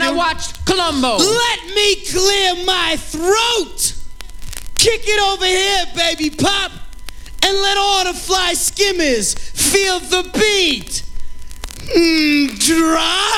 I watched Columbo. Let me clear my throat. Kick it over here, baby pop, and let all the fly skimmers feel the beat. Drop.